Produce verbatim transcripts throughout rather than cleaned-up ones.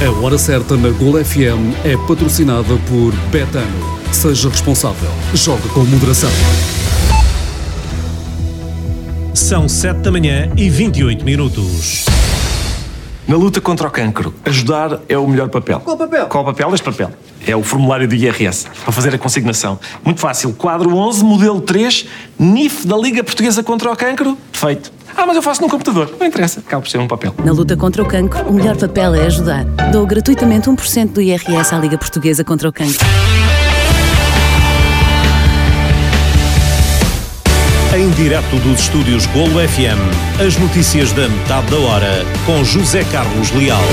A Hora Certa na Gol F M é patrocinada por Betano. Seja responsável. Jogue com moderação. São sete da manhã e vinte e oito minutos. Na luta contra o cancro, ajudar é o melhor papel. Qual papel? Qual papel? Este papel. É o formulário do I R S, para fazer a consignação. Muito fácil. Quadro onze, modelo três, N I F da Liga Portuguesa contra o Cancro. Feito. Ah, mas eu faço num computador. Não interessa. Acaba por ser um papel. Na luta contra o cancro, o melhor papel é ajudar. Dou gratuitamente um por cento do I R S à Liga Portuguesa contra o Cancro. Em direto dos estúdios Golo F M, as notícias da metade da hora, com José Carlos Leal.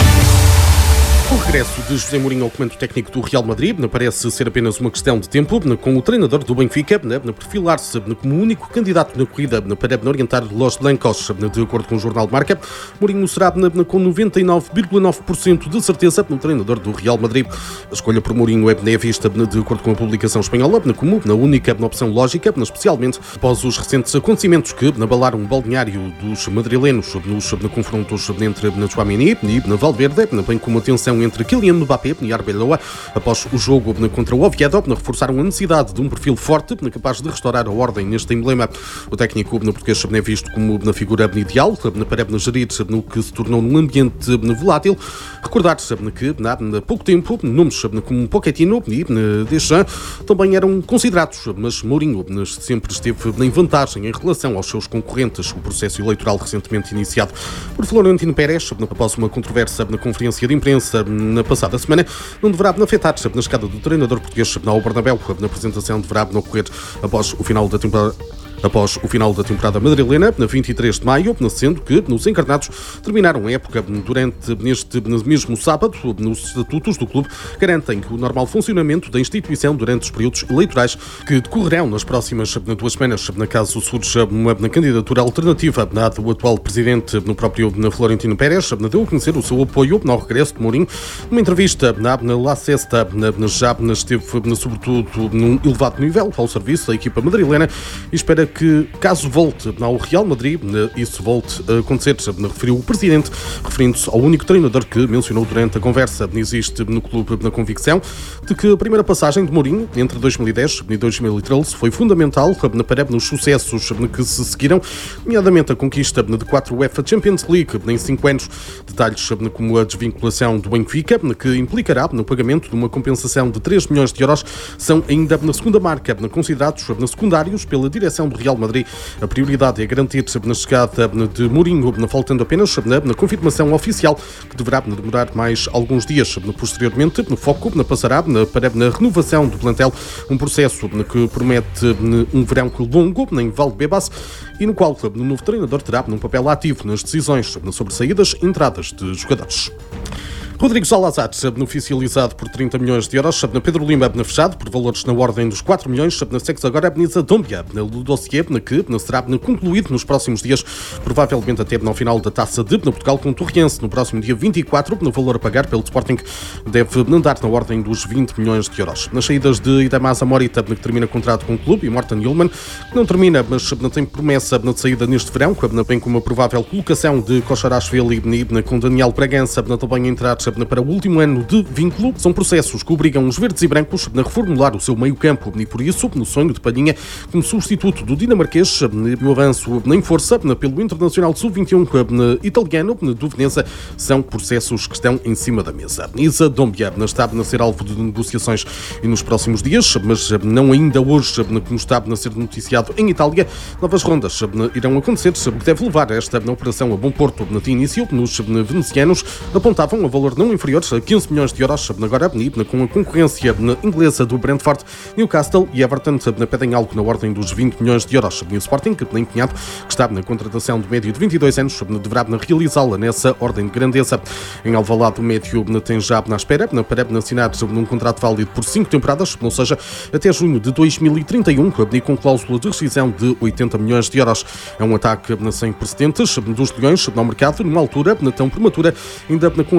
O regresso de José Mourinho ao comando técnico do Real Madrid parece ser apenas uma questão de tempo, com o treinador do Benfica a perfilar-se como o único candidato na corrida para orientar Los Blancos. De acordo com o jornal Marca, Mourinho será com noventa e nove vírgula nove por cento de certeza o treinador do Real Madrid. A escolha por Mourinho é vista, de acordo com a publicação espanhola, como a única opção lógica, especialmente após os recentes acontecimentos que abalaram o balneário dos madrilenos nos confrontos entre Tchouaméni e Valverde, bem como a tensão entre Kylian Mbappé e Arbeloa após o jogo contra o Oviedo, reforçaram a necessidade de um perfil forte capaz de restaurar a ordem neste emblema. O técnico português é visto como na figura ideal para gerir no que se tornou um ambiente volátil. Recordar-se que há pouco tempo nomes como Pochettino e Deschamps também eram considerados, mas Mourinho sempre esteve em vantagem em relação aos seus concorrentes. O processo eleitoral recentemente iniciado por Florentino Pérez, após uma controvérsia na conferência de imprensa na passada semana, não deverá afetar-se na chegada do treinador português ao Bernabéu. A apresentação deverá ocorrer após o final da temporada. Após o final da temporada madrilena, na vinte e três de maio, sendo que os encarnados terminaram a época durante neste mesmo sábado. Nos estatutos do clube garantem que o normal funcionamento da instituição durante os períodos eleitorais que decorrerão nas próximas duas semanas, na caso surja uma candidatura alternativa à do atual presidente, no próprio Florentino Pérez, deu a conhecer o seu apoio ao regresso de Mourinho. Numa entrevista na La Sexta, já esteve sobretudo num elevado nível ao serviço da equipa madrilena e espera que, caso volte ao Real Madrid, isso volte a acontecer, referiu o presidente, referindo-se ao único treinador que mencionou durante a conversa. Existe no clube na convicção de que a primeira passagem de Mourinho entre dois mil e dez e dois mil e treze foi fundamental para nos sucessos que se seguiram, nomeadamente a conquista de quatro UEFA Champions League em cinco anos. Detalhes como a desvinculação do Benfica, que implicará no pagamento de uma compensação de três milhões de euros, são ainda na segunda marca, considerados secundários pela direção do Real Madrid. A prioridade é garantir na chegada de Mourinho, faltando apenas na confirmação oficial, que deverá demorar mais alguns dias. Posteriormente, no foco passará para a renovação do plantel, um processo que promete um verão longo em Valdebebas e no qual o novo treinador terá um papel ativo nas decisões sobre saídas e entradas de jogadores. Rodrigo Salazar, oficializado por trinta milhões de euros, Pedro Lima, fechado por valores na ordem dos quatro milhões, segue-se agora a Benisa Dómbia, o dossiê que será concluído nos próximos dias, provavelmente até no final da Taça de Portugal com o Torriense, no próximo dia vinte e quatro, no valor a pagar pelo Sporting deve andar na ordem dos vinte milhões de euros. Nas saídas de Idamasa Morita, que termina contrato com o clube, e Morten Yulman, que não termina, mas não tem promessa de saída neste verão, bem como a provável colocação de Kosharashvili com Daniel Bragança, também a entrar para o último ano de vínculo. São processos que obrigam os verdes e brancos a reformular o seu meio-campo e, por isso, no sonho de Palhinha, como substituto do dinamarquês, o avanço em força pelo Internacional sub vinte e um italiano do Veneza são processos que estão em cima da mesa. Isa Dómbia está a ser alvo de negociações e nos próximos dias, mas não ainda hoje, como está a ser noticiado em Itália. Novas rondas irão acontecer, o que deve levar esta operação a bom porto. De início, nos venezianos apontavam a valor não inferiores a quinze milhões de euros, agora com a concorrência inglesa do Brentford, Newcastle e Everton pedem algo na ordem dos vinte milhões de euros. O Sporting, que tem empenhado, que está na contratação do médio de vinte e dois anos, deverá realizá-la nessa ordem de grandeza. Em Alvalade, o médio tem já na espera para assinar um contrato válido por cinco temporadas, ou seja, até junho de dois mil e trinta e um, e com cláusula de rescisão de oitenta milhões de euros. É um ataque sem precedentes dos Leões no mercado, numa altura tão prematura, ainda com a temporada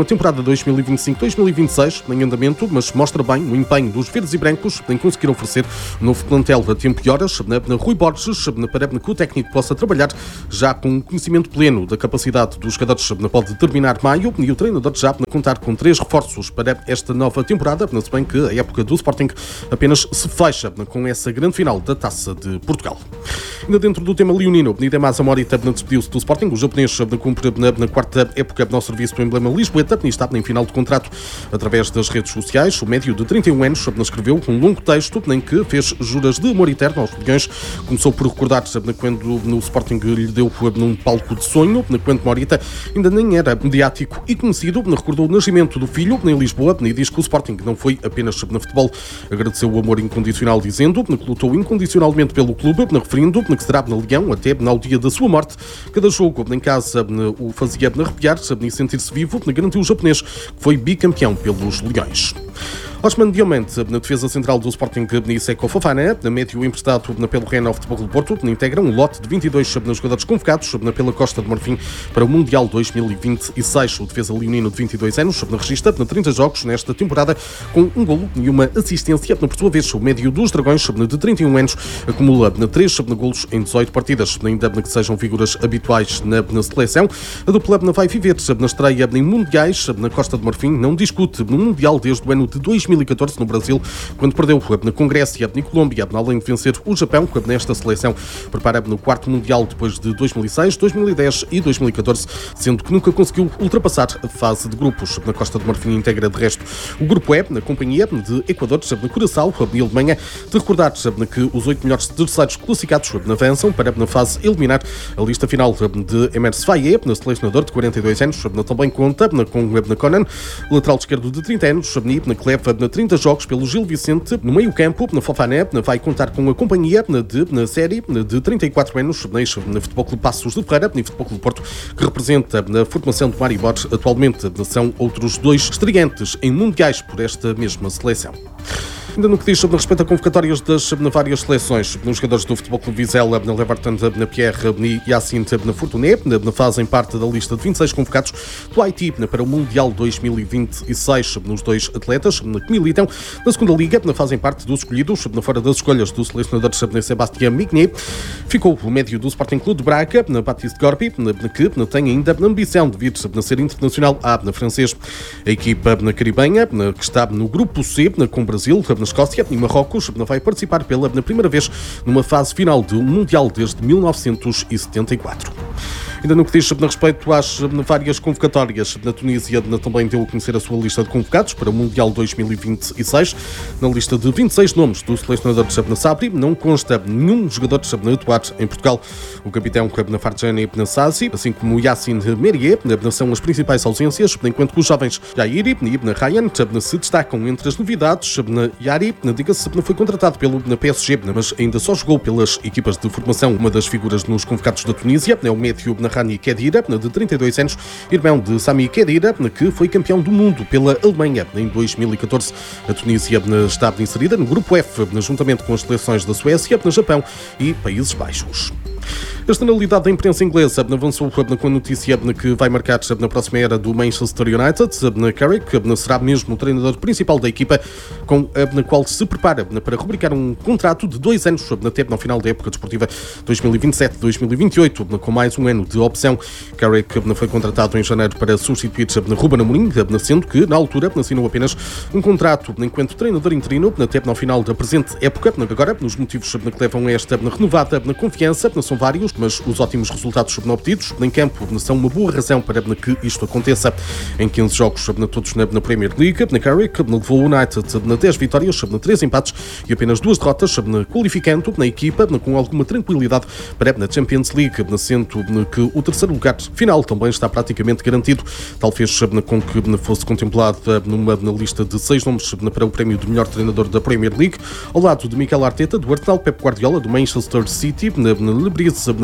dois mil e vinte e cinco dois mil e vinte e seis em andamento, mas mostra bem o empenho dos verdes e brancos em conseguir oferecer um novo plantel a tempo e horas na Rui Borges, para que o técnico possa trabalhar já com conhecimento pleno da capacidade dos jogadores. Pode terminar maio e o treinador já contar com três reforços para esta nova temporada, se bem que a época do Sporting apenas se fecha com essa grande final da Taça de Portugal. Ainda dentro do tema leonino, Idemasa Morita despediu-se do Sporting. O japonês cumpre na quarta época no serviço do emblema lisboeta e está em final de contrato. Através das redes sociais, o médio de trinta e um anos escreveu um longo texto em que fez juras de amor eterno aos Leões. Começou por recordar quando no Sporting lhe deu num palco de sonho, quando Morita ainda nem era mediático e conhecido. Recordou o nascimento do filho em Lisboa e diz que o Sporting não foi apenas no futebol. Agradeceu o amor incondicional, dizendo que lutou incondicionalmente pelo clube, referindo que será na Leão até ao dia da sua morte. Cada jogo em casa o fazia arrepiar e sentir-se vivo, garantiu o japonês que foi bicampeão pelos Leões. Osman Diamante, na defesa central do Sporting e Seko Fofana, na médio emprestado pelo Rennes ao Futebol do Porto, integra um lote de vinte e dois jogadores convocados pela Costa de Marfim para o Mundial dois mil e vinte e seis. O defesa leonino de vinte e dois anos registra trinta jogos nesta temporada com um golo e uma assistência. Por sua vez, o médio dos Dragões, de trinta e um anos, acumula três golos em dezoito partidas. Ainda que sejam figuras habituais na, na seleção, a dupla vai viver na estreia em mundiais na Costa de Marfim. Não discute no Mundial desde o ano de dois mil e catorze no Brasil, quando perdeu com Grécia e Colômbia, além de vencer o Japão. Nesta seleção prepara no quarto Mundial depois de dois mil e seis, dois mil e dez e dois mil e catorze, sendo que nunca conseguiu ultrapassar a fase de grupos. Na Costa de Marfim integra de resto o grupo E, na companhia de Equador, de Curaçao e Alemanha. De recordar que os oito melhores terceiros classificados avançam para na fase eliminar. A lista final de Emerson Faye, selecionador de quarenta e dois anos, também conta com Conan, lateral esquerdo de trinta anos, que leva trinta jogos pelo Gil Vicente. No meio-campo, na Fofana, vai contar com a companhia de, na série de trinta e quatro anos, na Futebol Clube Passos de Ferreira e Futebol Clube Porto, que representa na formação de Maribor. Atualmente são outros dois estreantes em mundiais por esta mesma seleção. Ainda no que diz sobre respeito a convocatórias das várias seleções, nos jogadores do Futebol Clube Vizela, na Leverton, na Pierre e Yacine, na Fortuné, fazem parte da lista de vinte e seis convocados do Haiti para o Mundial dois mil e vinte e seis. Nos dois atletas que militam na segunda liga, fazem parte dos escolhidos, fora das escolhas do selecionador Sébastien Migné. Ficou o médio do Sporting Clube de Braga, na Baptiste Gorbi, que tem ainda a ambição de vir a ser internacional A na francês. A equipa na caribenha, que está no grupo C, com Brasil, na Escócia e Marrocos, vai participar pela primeira vez numa fase final de um Mundial desde mil novecentos e setenta e quatro. Ainda no que diz a respeito às várias convocatórias, na Tunísia também deu a conhecer a sua lista de convocados para o Mundial dois mil e vinte e seis. Na lista de vinte e seis nomes do selecionador de Sabri, não consta nenhum jogador de atuar em Portugal. O capitão Farjani Sassi, assim como o Yacine Merier, são as principais ausências, enquanto que os jovens Jairi e Ibn Ryan se destacam entre as novidades. Yari, diga-se, foi contratado pelo P S G, mas ainda só jogou pelas equipas de formação. Uma das figuras nos convocados da Tunísia é o médio Rani Khedira, de trinta e dois anos, irmão de Sami Khedira, que foi campeão do mundo pela Alemanha em dois mil e catorze. A Tunísia está inserida no grupo F, juntamente com as seleções da Suécia, Japão e Países Baixos. A generalidade da imprensa inglesa avançou com a notícia que vai marcar na próxima era do Manchester United. Carrick será mesmo o treinador principal da equipa, com na qual se prepara para rubricar um contrato de dois anos até no final da época desportiva dois mil e vinte e sete dois mil e vinte e oito, com mais um ano de opção. Carrick foi contratado em janeiro para substituir Ruben Amorim, sendo que na altura assinou apenas um contrato enquanto treinador interino até no final da presente época. Agora, nos motivos que levam a esta renovada confiança são vários, mas os ótimos resultados obtidos em campo são uma boa razão para que isto aconteça. Em quinze jogos, todos na Premier League, Carrick levou o United na dez vitórias, três empates e apenas duas derrotas, qualificando na equipa com alguma tranquilidade para a Champions League, sendo que o terceiro lugar final também está praticamente garantido. Tal fez com que fosse contemplado numa lista de seis nomes para o prémio de melhor treinador da Premier League, ao lado de Mikel Arteta, do Arsenal, Pep Guardiola, do Manchester City, na Lebrice,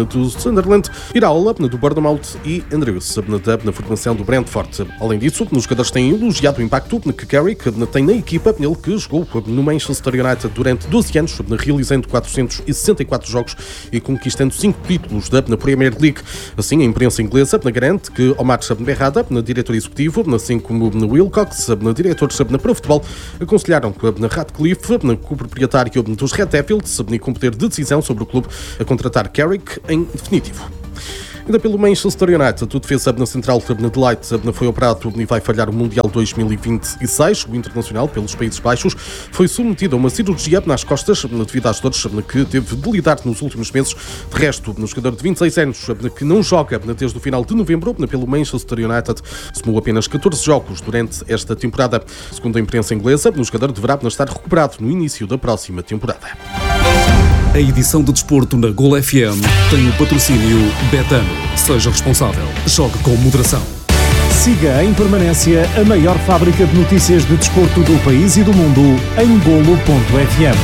do Sunderland, Iraola do Bournemouth e Andrews na formação do Brentford. Além disso, os jogadores têm elogiado o impacto que Carrick tem na equipa, ele que jogou no Manchester United durante doze anos, realizando quatrocentos e sessenta e quatro jogos e conquistando cinco títulos da Premier League. Assim, a imprensa inglesa garante que Omar Berrada, diretor executivo, assim como Wilcox, diretor para futebol, aconselharam Ratcliffe, co-proprietário dos Red Devils, com poder de decisão sobre o clube, a contratar Carrick em definitivo. Ainda pelo Manchester United, o defesa na central de Light foi operado e vai falhar o Mundial dois mil e vinte e seis. O internacional, pelos Países Baixos, foi submetido a uma cirurgia nas costas devido às dores que teve de lidar nos últimos meses. De resto, o jogador de vinte e seis anos, que não joga desde o final de novembro pelo Manchester United, somou apenas catorze jogos durante esta temporada. Segundo a imprensa inglesa, o jogador deverá estar recuperado no início da próxima temporada. A edição de desporto na Gol F M tem o patrocínio Betano. Seja responsável. Jogue com moderação. Siga em permanência a maior fábrica de notícias de desporto do país e do mundo em golo ponto f m.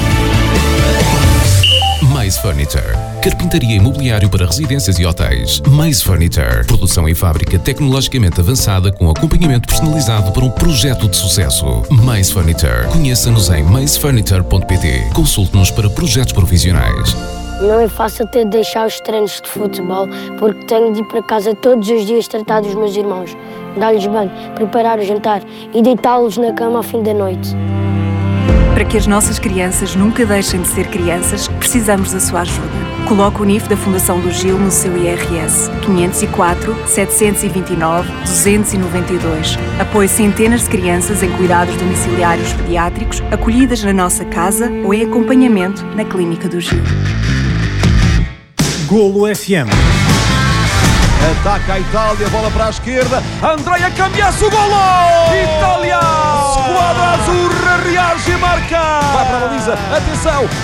Mais Furniture. Carpintaria e mobiliário para residências e hotéis. Mais Furniture. Produção em fábrica tecnologicamente avançada com acompanhamento personalizado para um projeto de sucesso. Mais Furniture. Conheça-nos em mais furniture ponto p t. Consulte-nos para projetos profissionais. Não é fácil ter de deixar os treinos de futebol porque tenho de ir para casa todos os dias tratar dos meus irmãos, dar-lhes banho, preparar o jantar e deitá-los na cama ao fim da noite. Para que as nossas crianças nunca deixem de ser crianças, precisamos da sua ajuda. Coloque o N I F da Fundação do Gil no seu I R S. quinhentos e quatro, setecentos e vinte e nove, duzentos e noventa e dois. Apoie centenas de crianças em cuidados domiciliários pediátricos, acolhidas na nossa casa ou em acompanhamento na Clínica do Gil. Golo F M. Ataca a Itália, bola para a esquerda. Andrea Cambiasso, golo! Itália! Squadra Azzurra reage e marca! Vai para a baliza, atenção!